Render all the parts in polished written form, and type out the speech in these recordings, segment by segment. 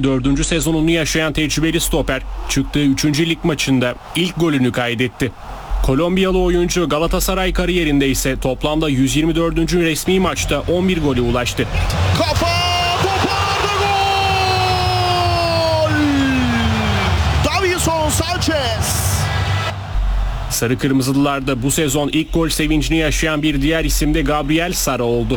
Lig'deki 4. sezonunu yaşayan tecrübeli stoper çıktığı 3. lig maçında ilk golünü kaydetti. Kolombiyalı oyuncu Galatasaray kariyerinde ise toplamda 124. resmi maçta 11 gole ulaştı. Kafa topardı, gol! Davinson Sanchez. Sarı Kırmızılılarda bu sezon ilk gol sevincini yaşayan bir diğer isim de Gabriel Sara oldu.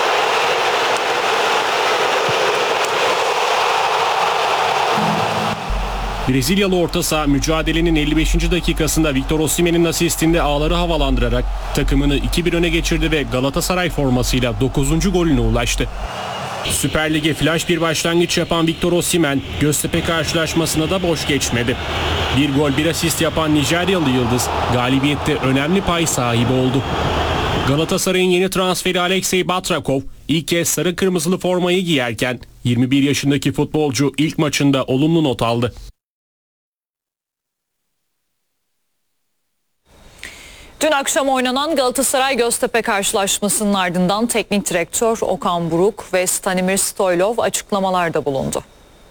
Brezilyalı orta saha mücadelenin 55. dakikasında Victor Osimhen'in asistinde ağları havalandırarak takımını 2-1 öne geçirdi ve Galatasaray formasıyla 9. golüne ulaştı. Süper Lig'e flash bir başlangıç yapan Victor Osimhen, Göztepe karşılaşmasına da boş geçmedi. Bir gol bir asist yapan Nijeryalı yıldız galibiyette önemli pay sahibi oldu. Galatasaray'ın yeni transferi Aleksey Batrakov ilk kez sarı kırmızılı formayı giyerken 21 yaşındaki futbolcu ilk maçında olumlu not aldı. Dün akşam oynanan Galatasaray-Göztepe karşılaşmasının ardından teknik direktör Okan Buruk ve Stanimir Stoylov açıklamalarda bulundu.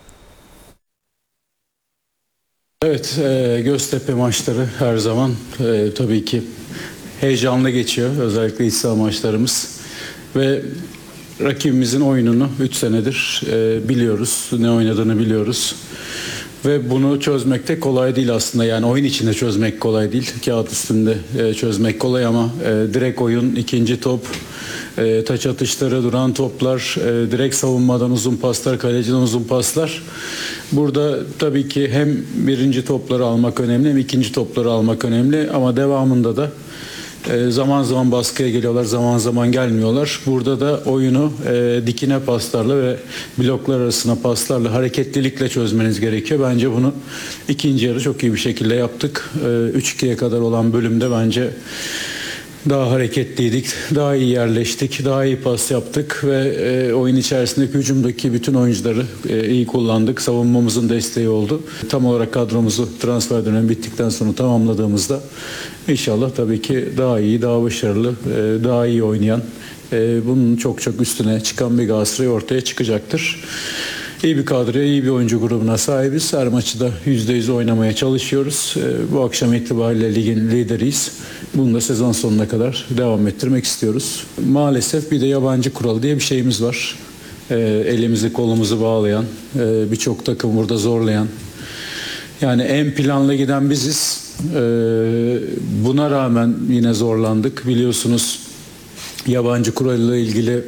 Evet, Göztepe maçları her zaman tabii ki heyecanlı geçiyor. Özellikle iç saha maçlarımız. Ve rakibimizin oyununu 3 senedir biliyoruz. Ne oynadığını biliyoruz. Ve bunu çözmek de kolay değil aslında. Yani oyun içinde çözmek kolay değil. Kağıt üstünde çözmek kolay ama direkt oyun, ikinci top, taç atışları, duran toplar, direkt savunmadan uzun paslar, kaleciden uzun paslar. Burada tabii ki hem birinci topları almak önemli hem ikinci topları almak önemli. Ama devamında da zaman zaman baskıya geliyorlar, zaman zaman gelmiyorlar. Burada da oyunu dikine paslarla ve bloklar arasına paslarla, hareketlilikle çözmeniz gerekiyor. Bence bunu ikinci yarı çok iyi bir şekilde yaptık. 3-2'ye kadar olan bölümde bence daha hareketliydik, daha iyi yerleştik, daha iyi pas yaptık ve oyun içerisindeki hücumdaki bütün oyuncuları iyi kullandık. Savunmamızın desteği oldu. Tam olarak kadromuzu transfer dönemi bittikten sonra tamamladığımızda inşallah tabii ki daha iyi, daha başarılı, daha iyi oynayan, bunun çok çok üstüne çıkan bir Galatasaray ortaya çıkacaktır. İyi bir kadroya, iyi bir oyuncu grubuna sahibiz. Her maçı da %100 oynamaya çalışıyoruz. Bu akşam itibariyle ligin lideriyiz. Bunu da sezon sonuna kadar devam ettirmek istiyoruz. Maalesef bir de yabancı kuralı diye bir şeyimiz var. Elimizi kolumuzu bağlayan, birçok takım burada zorlayan. Yani en planlı giden biziz. Buna rağmen yine zorlandık. Biliyorsunuz yabancı kuralıyla ilgili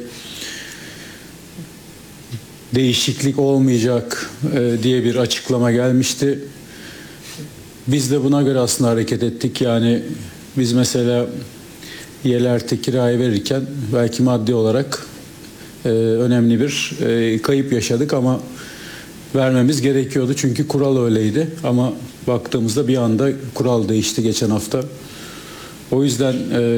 değişiklik olmayacak diye bir açıklama gelmişti. Biz de buna göre aslında hareket ettik. Yani biz mesela Yelert'e kiraya verirken belki maddi olarak önemli bir kayıp yaşadık ama vermemiz gerekiyordu. Çünkü kural öyleydi. Ama baktığımızda bir anda kural değişti geçen hafta. O yüzden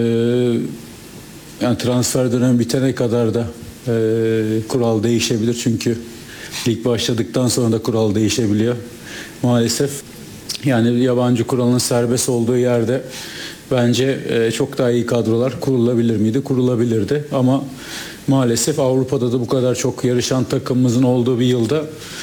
yani transfer dönemi bitene kadar da kural değişebilir. Çünkü lig başladıktan sonra da kural değişebiliyor. Maalesef yani yabancı kuralının serbest olduğu yerde bence çok daha iyi kadrolar kurulabilir miydi? Kurulabilirdi. Ama maalesef Avrupa'da da bu kadar çok yarışan takımımızın olduğu bir yılda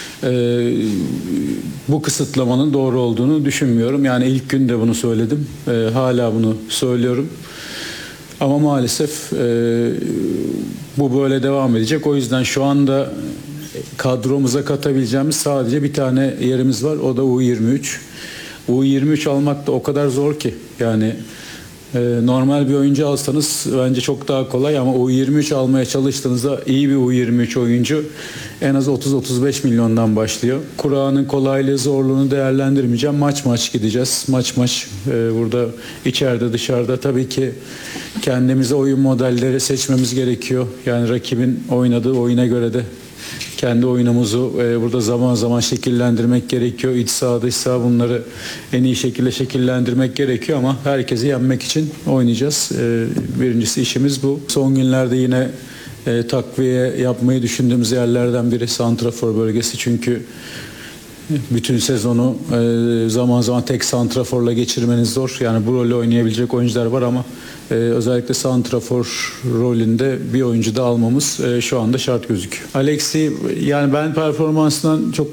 bu kısıtlamanın doğru olduğunu düşünmüyorum. Yani ilk gün de bunu söyledim. Hala bunu söylüyorum. Ama maalesef bu böyle devam edecek. O yüzden şu anda kadromuza katabileceğimiz sadece bir tane yerimiz var. O da U23. U23 almak da o kadar zor ki. Yani normal bir oyuncu alsanız bence çok daha kolay ama U23 almaya çalıştığınızda iyi bir U23 oyuncu en az 30-35 milyondan başlıyor. Kura'nın kolaylığı, zorluğunu değerlendirmeyeceğim. Maç maç gideceğiz. Maç maç burada içeride dışarıda tabii ki kendimize oyun modelleri seçmemiz gerekiyor. Yani rakibin oynadığı oyuna göre de kendi oyunumuzu burada zaman zaman şekillendirmek gerekiyor. İç saha dış saha bunları en iyi şekilde şekillendirmek gerekiyor ama herkesi yenmek için oynayacağız. Birincisi işimiz bu. Son günlerde yine takviye yapmayı düşündüğümüz yerlerden biri santrafor bölgesi. Çünkü bütün sezonu zaman zaman tek santraforla geçirmeniz zor. Yani bu rolü oynayabilecek oyuncular var ama özellikle santrafor rolünde bir oyuncu da almamız şu anda şart gözüküyor. Alexi yani ben performansından çok